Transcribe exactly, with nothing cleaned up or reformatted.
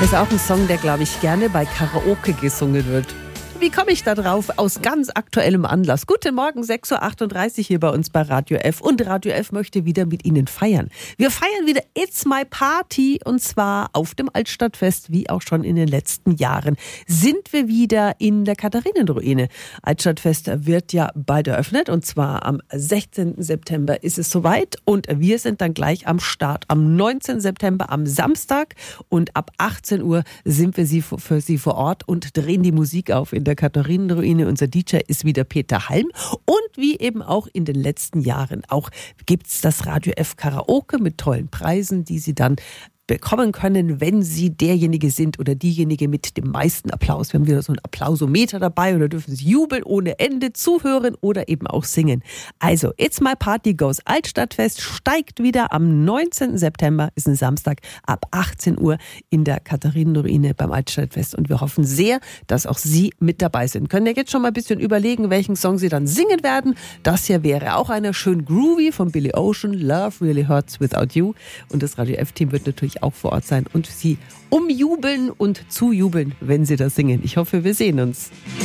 Ist auch ein Song, der, glaube ich, gerne bei Karaoke gesungen wird. Wie komme ich da drauf? Aus ganz aktuellem Anlass. Guten Morgen, sechs Uhr achtunddreißig hier bei uns bei Radio F. Und Radio F möchte wieder mit Ihnen feiern. Wir feiern wieder It's My Party und zwar auf dem Altstadtfest, wie auch schon in den letzten Jahren. Sind wir wieder in der Katharinenruine. Altstadtfest wird ja bald eröffnet und zwar am sechzehnten September ist es soweit. Und wir sind dann gleich am Start am neunzehnten September am Samstag. Und ab achtzehn Uhr sind wir für Sie vor Ort und drehen die Musik auf in der Katharinenruine. Unser D J ist wieder Peter Halm und wie eben auch in den letzten Jahren auch gibt es das Radio F Karaoke mit tollen Preisen, die Sie dann bekommen können, wenn Sie derjenige sind oder diejenige mit dem meisten Applaus. Wir haben wieder so ein Applausometer dabei oder dürfen Sie jubeln ohne Ende, zuhören oder eben auch singen. Also, It's My Party goes Altstadtfest steigt wieder am neunzehnten September, ist ein Samstag, ab achtzehn Uhr in der Katharinenruine beim Altstadtfest und wir hoffen sehr, dass auch Sie mit dabei sind. Können ja jetzt schon mal ein bisschen überlegen, welchen Song Sie dann singen werden. Das hier wäre auch einer schön groovy von Billy Ocean, Love Really Hurts Without You und das Radio F-Team wird natürlich auch vor Ort sein und Sie umjubeln und zujubeln, wenn Sie das singen. Ich hoffe, wir sehen uns.